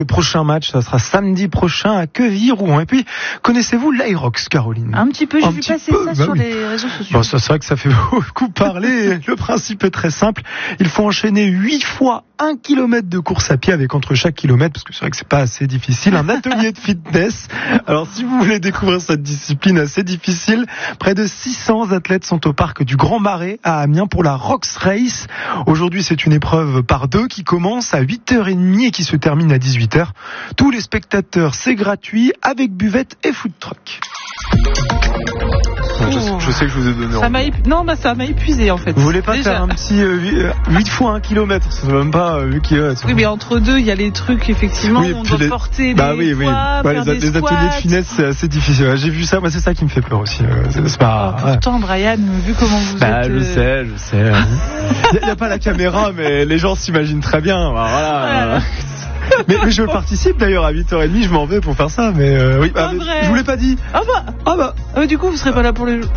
Le prochain match, ça sera samedi prochain à Quevilly-Rouen. Et puis, connaissez-vous l'Aerox, Caroline ? Un petit peu, j'ai vu passer ça sur les réseaux sociaux. Bon, ça, c'est vrai que ça fait beaucoup parler. Le principe est très simple. Il faut enchaîner 8 fois 1 kilomètre de course à pied avec entre chaque kilomètre, parce que c'est vrai que c'est pas assez difficile, un atelier de fitness. Alors, si vous voulez découvrir cette discipline assez difficile, près de 600 athlètes sont au parc du Grand Marais à Amiens pour la Rox Race. Aujourd'hui, c'est une épreuve par 2 qui commence à 8h30 et qui se termine à 18h. Tous les spectateurs, c'est gratuit, avec buvette et food truck. Je sais que je vous ai donné envie. Ça m'a épuisé en fait. Vous voulez pas faire un petit 8 fois 1 kilomètre, c'est même pas 8 km. Oui, mais entre deux, il y a les trucs effectivement où on doit porter des poids, faire des ateliers de finesse, c'est assez difficile. J'ai vu ça, moi c'est ça qui me fait peur aussi. C'est pas. Pourtant, Brian, vu comment vous êtes. Je sais. Il y a pas la caméra, mais les gens s'imaginent très bien. Voilà. Mais je participe d'ailleurs à 8h30, je m'en vais pour faire ça, mais oui, je vous l'ai pas dit. Du coup, vous serez pas là pour les jours.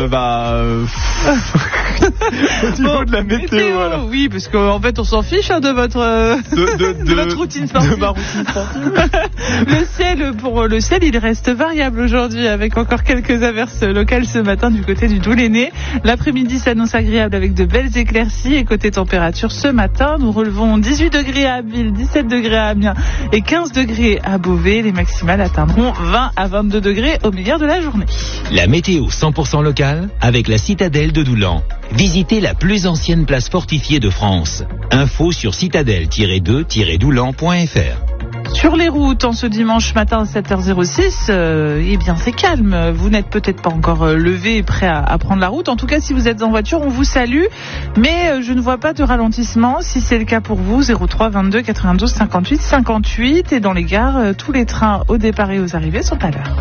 Au niveau de la météo, voilà. Oui, parce qu'en fait, on s'en fiche de votre de votre routine sportive. De ma routine sportive. le ciel, il reste variable aujourd'hui, avec encore quelques averses locales ce matin du côté du Doulénez. L'après-midi s'annonce agréable avec de belles éclaircies, et côté température, ce matin, nous relevons 18 degrés à Abbeville, 17 degrés à Amiens et 15 degrés à Beauvais. Les maximales atteindront 20 à 22 degrés au milieu de la journée. La météo 100% locale avec la citadelle de Doulan. Visitez la plus ancienne place fortifiée de France. Info sur citadelle-2-doulan.fr. Sur les routes, en ce dimanche matin à 7h06, eh bien c'est calme. Vous n'êtes peut-être pas encore levé et prêt à prendre la route. En tout cas, si vous êtes en voiture, on vous salue. Mais je ne vois pas de ralentissement. Si c'est le cas pour vous, 03 22 92 58 58. Et dans les gares, tous les trains au départ et aux arrivées sont à l'heure.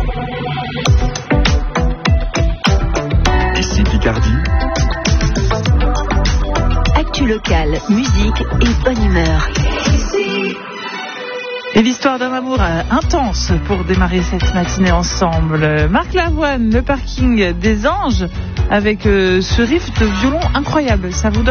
Ici Picardie. Actu locale, musique et bonne humeur. Et l'histoire d'un amour intense pour démarrer cette matinée ensemble. Marc Lavoine, le parking des Anges, avec ce riff de violon incroyable. Ça vous donne envie ?